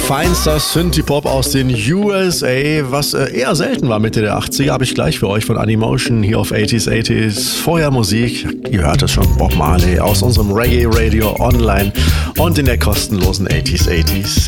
Feinster Synthie-Pop aus den USA, was eher selten war Mitte der 80er, habe ich gleich für euch von Animotion hier auf 80s. Vorher Musik, ihr hört es schon, Bob Marley aus unserem Reggae Radio online und in der kostenlosen 80s